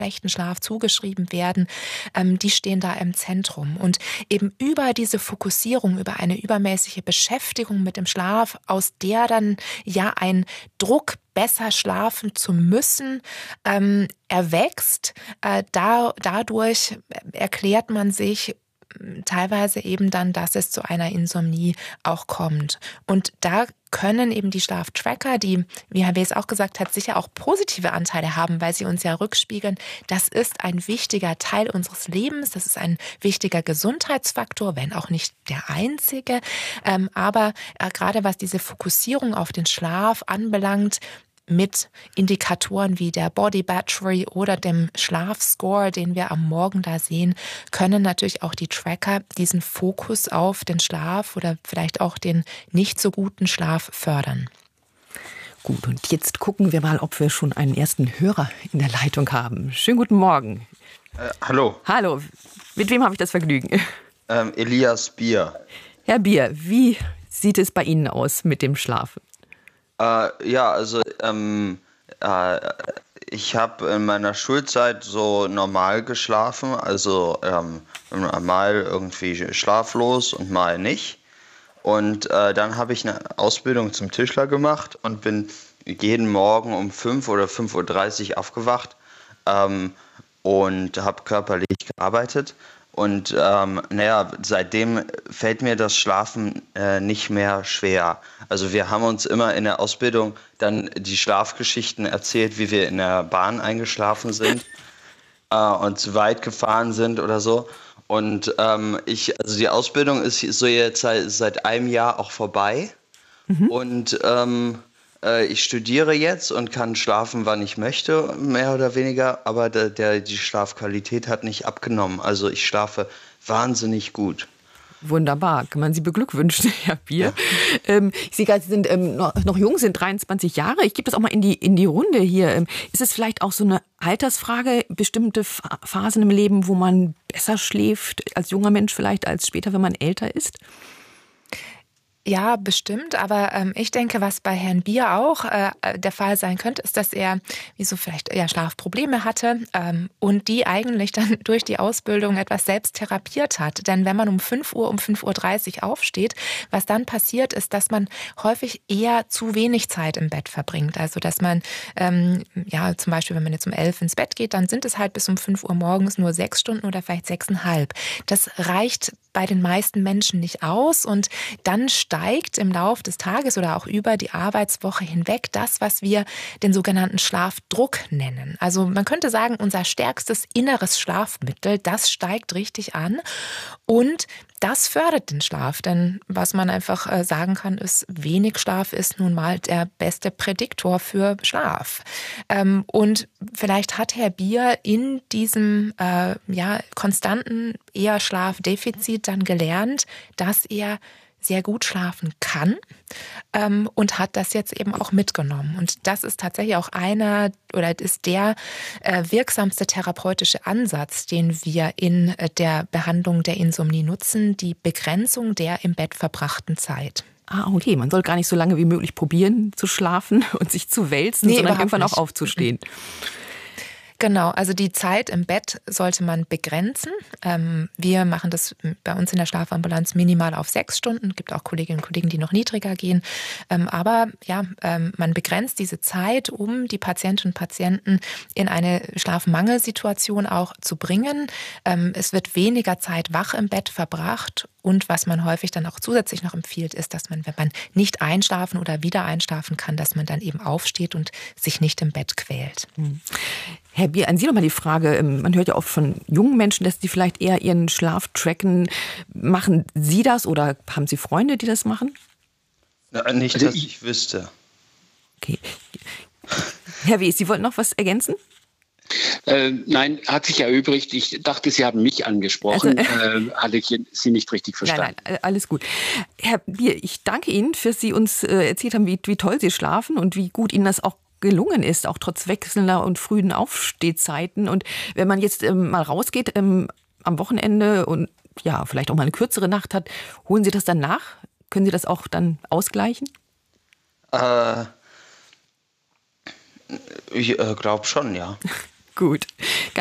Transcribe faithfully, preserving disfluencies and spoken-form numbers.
schlechten Schlaf zugeschrieben werden, ähm, die stehen da im Zentrum. Und eben über diese Fokussierung, über eine übermäßige Beschäftigung mit dem Schlaf, aus der dann ja ein Druck, besser schlafen zu müssen, ähm, erwächst. Äh, da, dadurch erklärt man sich teilweise eben dann, dass es zu einer Insomnie auch kommt. Und da können eben die Schlaftracker, die, wie Herr Wes auch gesagt hat, sicher auch positive Anteile haben, weil sie uns ja rückspiegeln, das ist ein wichtiger Teil unseres Lebens, das ist ein wichtiger Gesundheitsfaktor, wenn auch nicht der einzige. Ähm, aber äh, gerade was diese Fokussierung auf den Schlaf anbelangt, mit Indikatoren wie der Body Battery oder dem Schlafscore, den wir am Morgen da sehen, können natürlich auch die Tracker diesen Fokus auf den Schlaf oder vielleicht auch den nicht so guten Schlaf fördern. Gut, und jetzt gucken wir mal, ob wir schon einen ersten Hörer in der Leitung haben. Schönen guten Morgen. Äh, hallo. Hallo, mit wem habe ich das Vergnügen? Ähm, Elias Bier. Herr Bier, wie sieht es bei Ihnen aus mit dem Schlafen? Äh, ja, also ähm, äh, ich habe in meiner Schulzeit so normal geschlafen, also ähm, mal irgendwie schlaflos und mal nicht. Und äh, dann habe ich eine Ausbildung zum Tischler gemacht und bin jeden Morgen um fünf oder fünf Uhr dreißig aufgewacht ähm, und habe körperlich gearbeitet. Und ähm, naja, seitdem fällt mir das Schlafen äh, nicht mehr schwer. Also wir haben uns immer in der Ausbildung dann die Schlafgeschichten erzählt, wie wir in der Bahn eingeschlafen sind äh, und zu weit gefahren sind oder so. Und ähm, ich, also die Ausbildung ist so jetzt seit, seit einem Jahr auch vorbei. Mhm. Und ähm, äh, ich studiere jetzt und kann schlafen, wann ich möchte, mehr oder weniger. Aber der, der, die Schlafqualität hat nicht abgenommen. Also ich schlafe wahnsinnig gut. Wunderbar, kann man Sie beglückwünschen, Herr Bier. Ja. Ähm, Sie sind ähm, noch, noch jung, sind dreiundzwanzig Jahre. Ich gebe das auch mal in die, in die Runde hier. Ähm, ist es vielleicht auch so eine Altersfrage, bestimmte Phasen im Leben, wo man besser schläft als junger Mensch vielleicht als später, wenn man älter ist? Ja, bestimmt. Aber ähm, ich denke, was bei Herrn Bier auch äh, der Fall sein könnte, ist, dass er wie so vielleicht ja, Schlafprobleme hatte ähm, und die eigentlich dann durch die Ausbildung etwas selbst therapiert hat. Denn wenn man um fünf Uhr, um fünf Uhr dreißig aufsteht, was dann passiert, ist, dass man häufig eher zu wenig Zeit im Bett verbringt. Also dass man, ähm, ja zum Beispiel, wenn man jetzt um elf ins Bett geht, dann sind es halt bis um fünf Uhr morgens nur sechs Stunden oder vielleicht sechseinhalb. Das reicht bei den meisten Menschen nicht aus und dann steigt im Lauf des Tages oder auch über die Arbeitswoche hinweg das, was wir den sogenannten Schlafdruck nennen. Also man könnte sagen, unser stärkstes inneres Schlafmittel, das steigt richtig an und das fördert den Schlaf, denn was man einfach sagen kann, ist, wenig Schlaf ist nun mal der beste Prädiktor für Schlaf. Und vielleicht hat Herr Bier in diesem äh, ja, konstanten eher Schlafdefizit dann gelernt, dass er sehr gut schlafen kann ähm, und hat das jetzt eben auch mitgenommen. Und das ist tatsächlich auch einer oder ist der äh, wirksamste therapeutische Ansatz, den wir in äh, der Behandlung der Insomnie nutzen, die Begrenzung der im Bett verbrachten Zeit. Ah, okay. Man soll gar nicht so lange wie möglich probieren zu schlafen und sich zu wälzen, nee, sondern irgendwann nicht. Auch aufzustehen. Genau, also die Zeit im Bett sollte man begrenzen. Wir machen das bei uns in der Schlafambulanz minimal auf sechs Stunden. Es gibt auch Kolleginnen und Kollegen, die noch niedriger gehen. Aber ja, man begrenzt diese Zeit, um die Patientinnen und Patienten in eine Schlafmangelsituation auch zu bringen. Es wird weniger Zeit wach im Bett verbracht. Und was man häufig dann auch zusätzlich noch empfiehlt, ist, dass man, wenn man nicht einschlafen oder wieder einschlafen kann, dass man dann eben aufsteht und sich nicht im Bett quält. Hm. Herr Bier, an Sie nochmal die Frage, man hört ja oft von jungen Menschen, dass sie vielleicht eher ihren Schlaf tracken. Machen Sie das oder haben Sie Freunde, die das machen? Na, nicht, dass ich wüsste. Okay. Herr Wes, Sie wollten noch was ergänzen? Äh, nein, hat sich erübrigt. Ich dachte, Sie haben mich angesprochen. Also, äh, hatte ich Sie nicht richtig verstanden. Nein, nein, alles gut. Herr Bier, ich danke Ihnen, dass Sie uns äh, erzählt haben, wie, wie toll Sie schlafen und wie gut Ihnen das auch gelungen ist, auch trotz wechselnder und frühen Aufstehzeiten. Und wenn man jetzt ähm, mal rausgeht ähm, am Wochenende und ja, vielleicht auch mal eine kürzere Nacht hat, holen Sie das dann nach? Können Sie das auch dann ausgleichen? Äh, ich äh, glaube schon, ja. Gut.